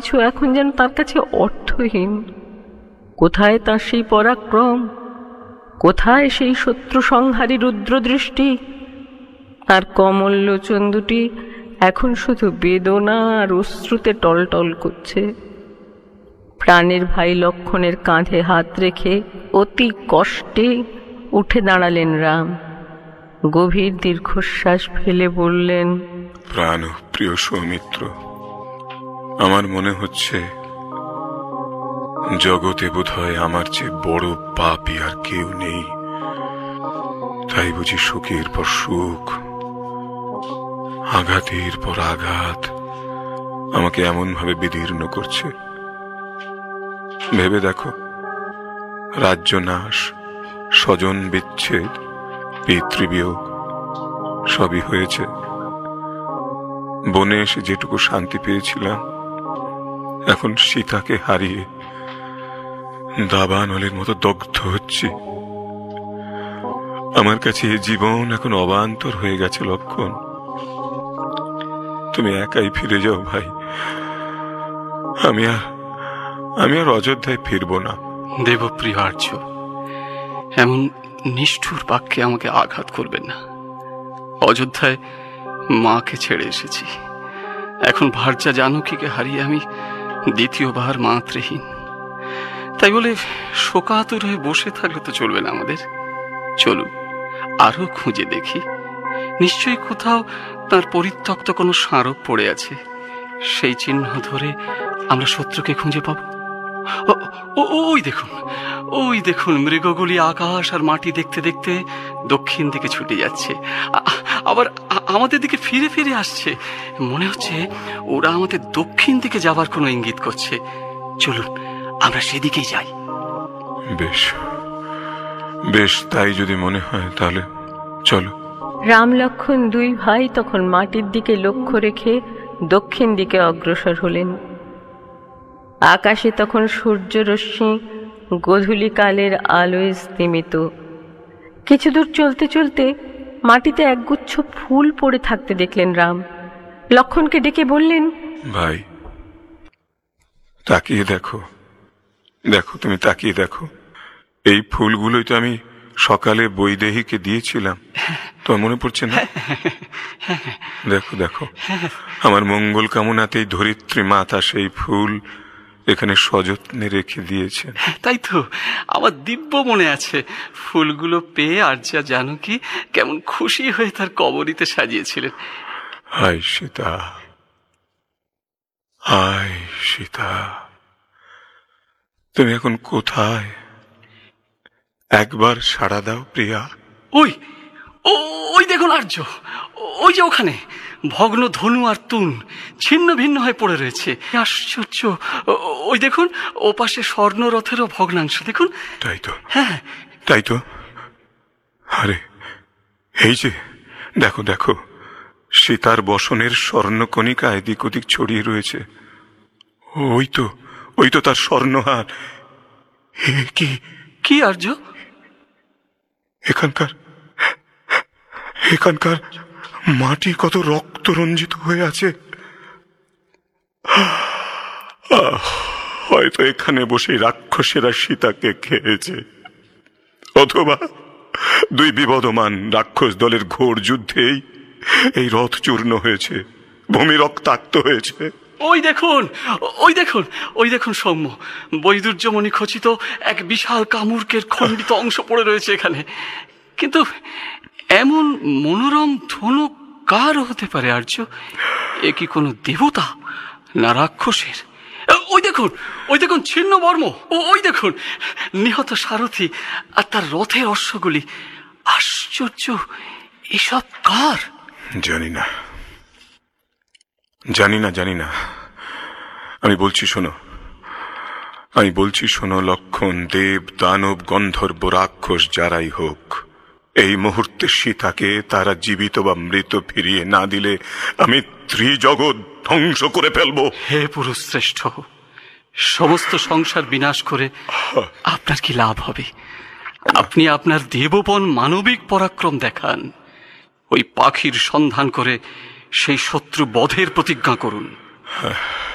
কিছু এখন যেন তার কাছে অর্থহীন। কোথায় তার সেই পরাক্রম, কোথায় সেই শত্রু সংহারী রুদ্রদৃষ্টি? তার কমল লোচন দুটি এখন শুধু বেদনা আর অশ্রুতে টলটল করছে। প্রাণের ভাই লক্ষণের কাঁধে হাত রেখে অতি কষ্টে উঠে দাঁড়ালেন রাম। গভীর দীর্ঘশ্বাস ফেলে বললেন, প্রাণ প্রিয় সৌমিত্র, আমার মনে হচ্ছে জগতে বোধহয় আমার চেয়ে বড় পাপী আর কেউ নেই। তাই বুঝি সুখের পর সুখ, আঘাতের পর আঘাত আমাকে এমন ভাবে বিদীর্ণ করছে। ভেবে দেখো, রাজ্য নাশ, স্বজন বিচ্ছেদ, পিতৃবিয়োগ সবই হয়েছে। বনে এসে যেটুকু শান্তি পেয়েছিলাম, এখন সীতাকে হারিয়ে দাবানলের মতো দগ্ধ হচ্ছি। আমার কাছে এ জীবন এখন অবান্তর হয়ে গেছে লক্ষণ। তুমি একাই ফিরে যাও ভাই, আমি আর অযোধ্যায় ফিরব না। দেবপ্রিয় আর্য, এমন নিষ্ঠুর বাক্যে আমাকে আঘাত করবেন না। অযোধ্যায় মাকে ছেড়ে এসেছি, এখন ভার্যা জানকীকে হারিয়ে আমি দ্বিতীয়বার মাতৃহীন। তাই বলে শোকাতুর হয়ে বসে থাকলে তো চলবে না আমাদের। চলুন আরো খুঁজে দেখি, নিশ্চয়ই কোথাও তার পরিত্যক্ত কোনো স্মারক পড়ে আছে। সেই চিহ্ন ধরে আমরা শত্রুকে খুঁজে পাব। ওই দেখুন মৃগগুলি আকাশ আর মাটি দেখতে দেখতে দক্ষিণ দিকে ছুটে যাচ্ছে, আবার আমাদের দিকে ফিরে ফিরে আসছে। মনে হচ্ছে ওরা আমাদের দক্ষিণ দিকে যাবার কোনো ইঙ্গিত করছে। চলুন আমরা সেদিকেই যাই। বেশ বেশ, তাই যদি মনে হয় তাহলে চলো। রাম লক্ষণ দুই ভাই তখন মাটির দিকে লক্ষ্য রেখে দক্ষিণ দিকে অগ্রসর হলেন। আকাশে তখন সূর্যরশ্মি গোধূলিকালের আলোয় স্তিমিত। কিছু দূর চলতে চলতে মাটিতে একগুচ্ছ ফুল পড়ে থাকতে দেখলেন রাম। লক্ষণকে ডেকে বললেন, ভাই তাকিয়ে দেখো, দেখো তুমি তাকিয়ে দেখো, এই ফুলগুলোই তো আমি সকালে বৈদেহীকে দিয়েছিলাম, তোমার মনে পড়ছে না? দেখো দেখো, আমার মঙ্গল কামনাতেই ধরিত্রী মাতা সেই ফুল এখানে সযত্নে রেখে দিয়েছেন। তাই তো, আমার দিব্য মনে আছে। ফুলগুলো পেয়ে আর্যা জানকী কেমন খুশি হয়ে তার কবরীতে সাজিয়েছিলেন। হায় সীতা, হায় সীতা, তুমি এখন কোথায়? একবার সাড়া দাও প্রিয়া। ওই দেখুন আর্য, ওই যে ওখানে ভগ্ন ধনু আর তুন ছিন্ন ভিন্ন হয়ে পড়ে রয়েছে। আশ্চর্য! ওই দেখুন ও পাশে স্বর্ণরথেরও ভগ্নাংশ দেখুন। তাই তো, হ্যাঁ তাই তো। আরে এই যে দেখো দেখো, সীতার বসনের স্বর্ণকণিকা এদিক ওদিক ছড়িয়ে রয়েছে। ওই তো তার স্বর্ণহার। কি আর্য? এখানকার মাটি কত রক্ত রঞ্জিত হয়ে আছে। হয়তো এখানে বসে রাক্ষসেরা সীতাকে খেয়েছে, অথবা দুই বিবদমান রাক্ষস দলের ঘোর যুদ্ধেই এই রথ চূর্ণ হয়েছে, ভূমি রক্তাক্ত হয়েছে। ওই দেখুন সৌম্য, বৈদুর্যমণি খচিত এক বিশাল কামুর্কের খণ্ডিত অংশ পড়ে রয়েছে এখানে। কিন্তু এমন মনোরম ধনুক কার হতে পারে আর্য? এ কি কোনো দেবতা না রাক্ষসের? ওই দেখুন ছিন্ন বর্ম, ওই দেখুন নিহত সারথি আর তার রথের অশ্বগুলি। আশ্চর্য! এসব কার? জানি না। আমি বলছি শোনো লক্ষণ, দেব দানব গন্ধর্ব রাক্ষস যারাই হোক, এই মুহূর্তে সীতাকে তারা জীবিত বা মৃত ফিরিয়ে না দিলে আমি ত্রিজগৎ ধ্বংস করে ফেলবো। হে পুরুষ শ্রেষ্ঠ, সমস্ত সংসার বিনাশ করে আপনার কি লাভ হবে? আপনি আপনার দেবপন মানবিক পরাক্রম দেখান। ওই পাখির সন্ধান করে সেই শত্রু বধের প্রতিজ্ঞা করুন।